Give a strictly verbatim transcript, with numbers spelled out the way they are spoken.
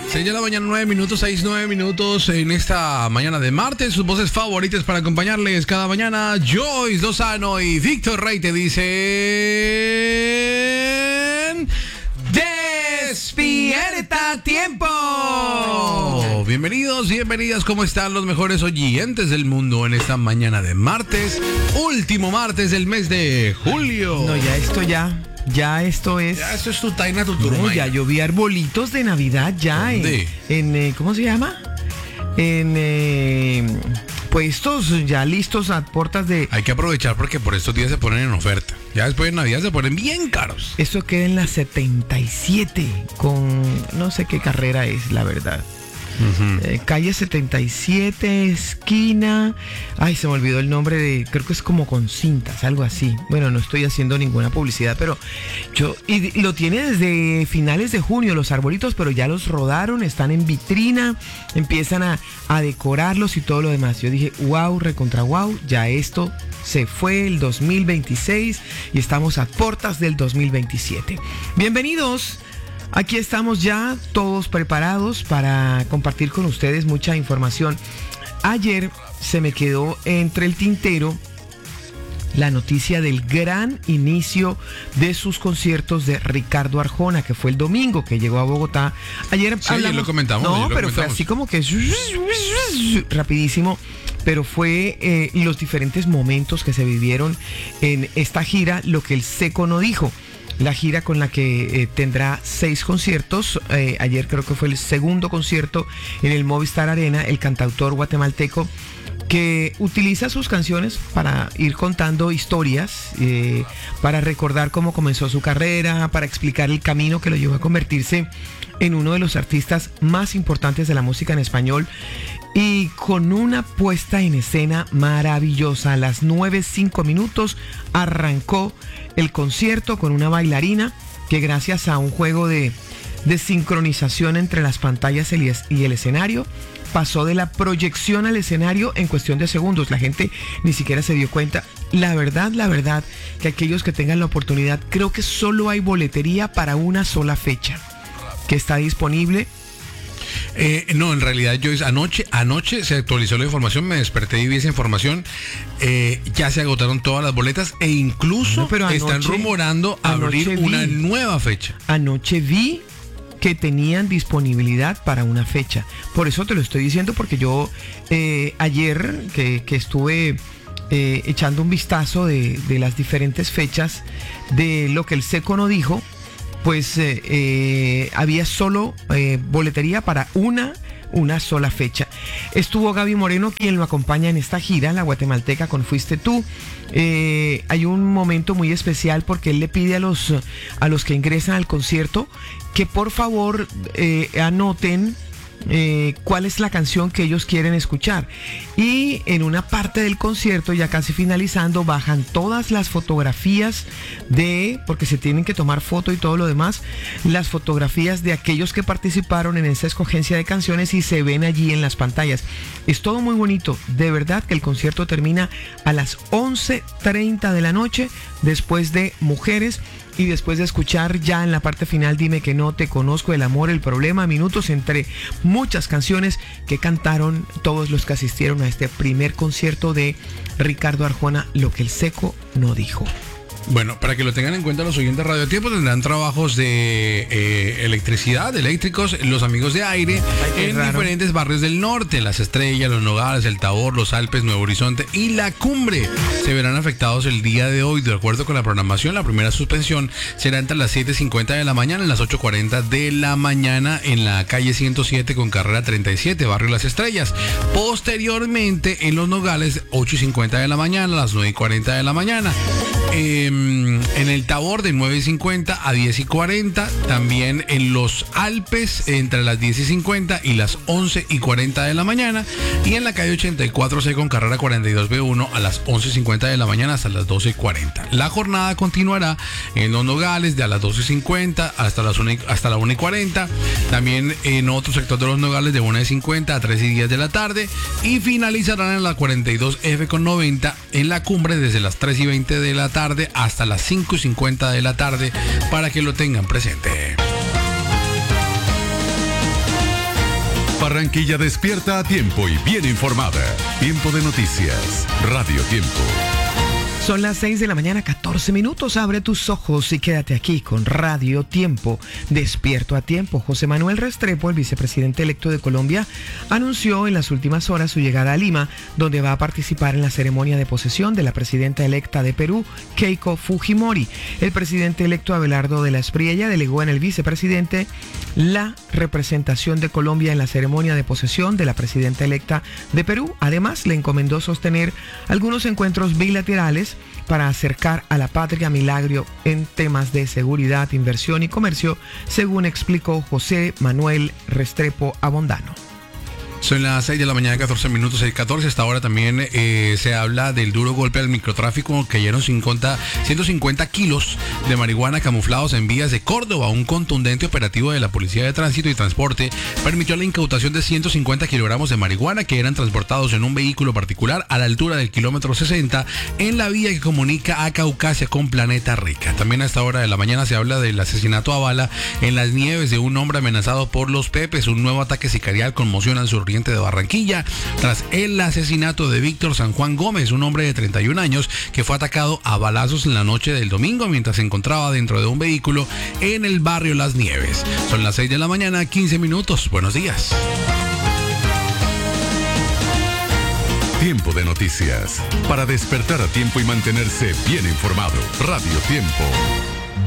seis de la mañana, nueve minutos, seis, nueve minutos en esta mañana de martes. Sus voces favoritas para acompañarles cada mañana. Joyce Lozano y Víctor Rey te dicen... ¡Despierta a tiempo! Bienvenidos, bienvenidas, ¿cómo están los mejores oyentes del mundo en esta mañana de martes? Último martes del mes de julio. No, ya esto ya... Ya esto es... Ya esto es tu taina, tu no, turma. ya yo vi arbolitos de Navidad ya en, en eh, ¿cómo se llama? En eh, puestos ya listos a puertas de... Hay que aprovechar porque por estos días se ponen en oferta. Ya después de Navidad se ponen bien caros. Esto queda en la setenta y siete con... no sé qué carrera es, la verdad. Uh-huh. eh, calle setenta y siete, esquina... Ay, se me olvidó el nombre de... Creo que es como con cintas, algo así. Bueno, no estoy haciendo ninguna publicidad, pero yo... Y lo tiene desde finales de junio los arbolitos, pero ya los rodaron, están en vitrina, empiezan a, a decorarlos y todo lo demás. Yo dije, wow, recontra wow, ya esto se fue el dos mil veintiséis y estamos a puertas del dos mil veintisiete. Bienvenidos. Aquí estamos ya todos preparados para compartir con ustedes mucha información. Ayer se me quedó entre el tintero la noticia del gran inicio de sus conciertos de Ricardo Arjona, que fue el domingo que llegó a Bogotá. Ayer sí, hablamos, lo comentamos. No, lo pero comentamos. fue así como que rapidísimo. Pero fue eh, los diferentes momentos que se vivieron en esta gira, lo que el Seco no dijo. La gira con la que eh, tendrá seis conciertos. Eh, ayer creo que fue el segundo concierto en el Movistar Arena. El cantautor guatemalteco que utiliza sus canciones para ir contando historias, eh, para recordar cómo comenzó su carrera, para explicar el camino que lo llevó a convertirse en uno de los artistas más importantes de la música en español, y con una puesta en escena maravillosa. A las nueve, cinco minutos arrancó el concierto con una bailarina que, gracias a un juego de, de sincronización entre las pantallas y el escenario, pasó de la proyección al escenario en cuestión de segundos. La gente ni siquiera se dio cuenta. La verdad, la verdad, que aquellos que tengan la oportunidad, creo que solo hay boletería para una sola fecha que está disponible. Eh, no, en realidad yo anoche, anoche se actualizó la información, me desperté y vi esa información. Eh, ya se agotaron todas las boletas e incluso no, pero anoche, están rumorando abrir vi, una nueva fecha. Anoche vi que tenían disponibilidad para una fecha. Por eso te lo estoy diciendo, porque yo eh, ayer que, que estuve eh, echando un vistazo de, de las diferentes fechas de lo que el Seco no dijo, pues eh, eh, había solo eh, boletería para una una sola fecha. Estuvo Gaby Moreno, quien lo acompaña en esta gira, la guatemalteca con Fuiste Tú. Eh, hay un momento muy especial porque él le pide a los, a los que ingresan al concierto que por favor eh, anoten Eh, cuál es la canción que ellos quieren escuchar, y en una parte del concierto, ya casi finalizando, bajan todas las fotografías de, porque se tienen que tomar foto y todo lo demás, las fotografías de aquellos que participaron en esa escogencia de canciones y se ven allí en las pantallas. Es todo muy bonito, de verdad que el concierto termina a las once treinta de la noche, después de Mujeres. Y después de escuchar ya en la parte final Dime que no, Te conozco, El amor, El problema, minutos entre muchas canciones que cantaron todos los que asistieron a este primer concierto de Ricardo Arjona, lo que el Seco no dijo. Bueno, para que lo tengan en cuenta los oyentes de Radio Tiempo, tendrán trabajos de eh, electricidad, eléctricos, los amigos de aire, Ay, en raro. diferentes barrios del norte. Las Estrellas, Los Nogales, El Tabor, Los Alpes, Nuevo Horizonte y La Cumbre se verán afectados el día de hoy. De acuerdo con la programación, la primera suspensión será entre las siete cincuenta de la mañana y las ocho cuarenta de la mañana en la calle ciento siete con carrera treinta y siete, barrio Las Estrellas. Posteriormente, en Los Nogales, ocho cincuenta de la mañana a las nueve cuarenta de la mañana. Eh, en el Tabor de nueve y cincuenta a diez y cuarenta, también en los Alpes entre las diez y cincuenta y las once y cuarenta de la mañana, y en la calle ochenta y cuatro C con carrera cuarenta y dos B uno a las once y cincuenta de la mañana hasta las doce y cuarenta. La jornada continuará en Los Nogales de a las doce y cincuenta hasta las una, hasta la una y cuarenta, también en otro sector de Los Nogales de una y cincuenta a tres y diez de la tarde, y finalizarán en la cuarenta y dos F con noventa en La Cumbre desde las tres y veinte de la tarde hasta las cinco y cincuenta de la tarde, para que lo tengan presente. Barranquilla despierta a tiempo y bien informada. Tiempo de noticias. Radio Tiempo. Son las seis de la mañana, catorce minutos. Abre tus ojos y quédate aquí con Radio Tiempo. Despierto a tiempo. José Manuel Restrepo, el vicepresidente electo de Colombia, anunció en las últimas horas su llegada a Lima, donde va a participar en la ceremonia de posesión de la presidenta electa de Perú, Keiko Fujimori. El presidente electo Abelardo de la Espriella delegó en el vicepresidente la representación de Colombia en la ceremonia de posesión de la presidenta electa de Perú. Además, le encomendó sostener algunos encuentros bilaterales para acercar a la patria Milagro en temas de seguridad, inversión y comercio, según explicó José Manuel Restrepo Abondano. Son las seis de la mañana, catorce minutos, seis catorce. Hasta ahora también eh, se habla del duro golpe al microtráfico. Cayeron ciento cincuenta kilos de marihuana camuflados en vías de Córdoba. Un contundente operativo de la Policía de Tránsito y Transporte permitió la incautación de ciento cincuenta kilogramos de marihuana que eran transportados en un vehículo particular a la altura del kilómetro sesenta en la vía que comunica a Caucasia con Planeta Rica. También a esta hora de la mañana se habla del asesinato a bala en las nieves de un hombre amenazado por los Pepes. Un nuevo ataque sicarial conmociona al sur de Barranquilla tras el asesinato de Víctor San Juan Gómez, un hombre de treinta y un años que fue atacado a balazos en la noche del domingo mientras se encontraba dentro de un vehículo en el barrio Las Nieves. Son las seis de la mañana, quince minutos. Buenos días. Tiempo de noticias. Para despertar a tiempo y mantenerse bien informado. Radio Tiempo.